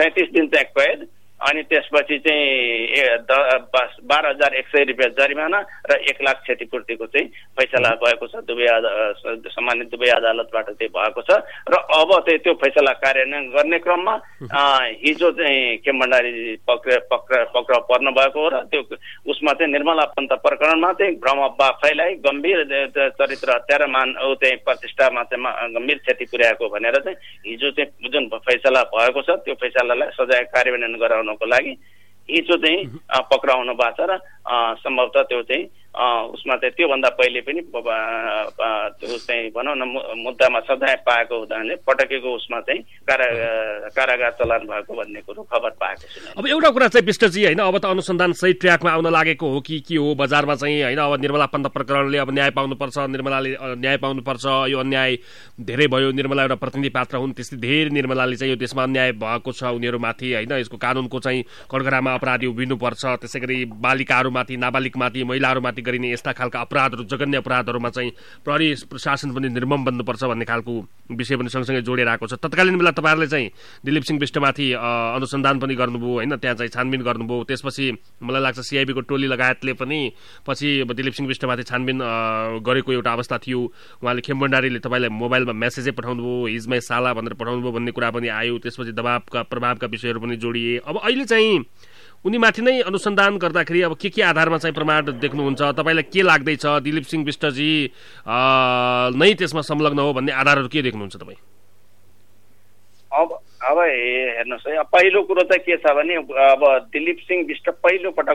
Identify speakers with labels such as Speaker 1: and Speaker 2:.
Speaker 1: 37 दिन चाहिँ कैद अनि त्यसपछि चाहिँ 12,100 रुपियाँ जरिमाना र 1 लाख क्षतिपूर्तिको चाहिँ फैसला भएको छ। सम्मानित दुवै अदालतबाट चाहिँ भएको छ र अब चाहिँ त्यो फैसला कार्यान्वयन गर्ने क्रममा हिजो चाहिँ खेम भण्डारी पक्राउ पर्नु भएको हो र त्यो उसमा चाहिँ निर्मला पन्त प्रकरणमा चाहिँ भ्रम अफवाह फैलाई गम्भीर चरित्र हत्या र चाहिँ प्रतिष्ठामा चाहिँ गम्भीर क्षति पुर्याएको भनेर चाहिँ हिजो चाहिँ जुन फैसला भएको छ त्यो फैसलालाई सजाय कार्यान्वयन गराउनको लागि हिजो चाहिँ पक्राउनु भएको छ र सम्भवतः त्यो चाहिँ उसमा चाहिँ त्योभन्दा पहिले पनि चाहिँ भनौँ न मुद्दामा सजाय पाएको हुँदाले पटकेको उसमा चाहिँ कारागार चलान भएको भन्ने कुरो खबर पाएको छु।
Speaker 2: अब एउटा कुरा चाहिँ विष्टजी होइन, अब त अनुसन्धान सही ट्र्याकमा आउन लागेको हो कि के हो बजारमा चाहिँ होइन, अब निर्मला पन्त प्रकरणले अब न्याय पाउनुपर्छ, निर्मलाले न्याय पाउनुपर्छ, यो अन्याय धेरै भयो, निर्मला एउटा प्रतिनिधि पात्र हुन्, त्यस्तै धेरै निर्मलाले चाहिँ यो देशमा अन्याय भएको छ उनीहरूमाथि होइन, यसको कानुनको चाहिँ कठघरामा अपराधी उभिनुपर्छ, त्यसै गरी बालिकाहरूमाथि, नाबालिगमाथि, महिलाहरूमाथि गरिने यस्ता खालका अपराधहरू, जघन्य अपराधहरूमा चाहिँ प्रहरी प्रशासन पनि निर्मम बन्नुपर्छ भन्ने खालको विषय पनि सँगसँगै जोडेर आएको छ। तत्कालीन बेला तपाईँहरूले चाहिँ दिलीप सिंह विष्टमाथि अनुसन्धान पनि गर्नुभयो होइन, त्यहाँ चाहिँ छानबिन गर्नुभयो, त्यसपछि मलाई लाग्छ सिआइबीको टोली लगायतले पनि पछि दिलीप सिंह विष्टमाथि छानबिन गरेको एउटा अवस्था थियो। उहाँले खेम भण्डारीले तपाईँलाई मोबाइलमा मेसेजै पठाउनुभयो, हिजमै साला भनेर पठाउनुभयो भन्ने कुरा पनि आयो, त्यसपछि दबावका प्रभावका विषयहरू पनि जोडिए। अब अहिले चाहिँ उनीमाथि नै अनुसन्धान गर्दाखेरि अब के आधारमा चाहिँ प्रमाण देख्नुहुन्छ, तपाईँलाई के लाग्दैछ दिलीप सिंह विष्टजी नै त्यसमा संलग्न हो भन्ने आधारहरू के देख्नुहुन्छ तपाईँ?
Speaker 1: अब हेर्नुहोस् है, पहिलो कुरो चाहिँ के छ भने अब दिलीप सिंह विष्ट पहिलो पटक